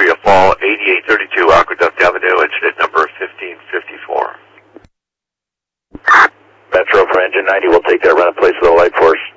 tree of fall, 8832 Aqueduct Avenue, incident number 1554. Metro for engine 90, we'll take that run in place of the light force.